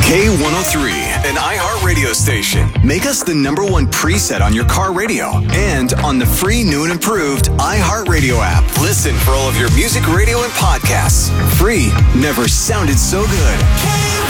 K103, an iHeart radio station. Make us the #1 preset on your car radio and on the free new and improved iHeart Radio app. Listen for all of your music, radio, and podcasts. Free never sounded so good.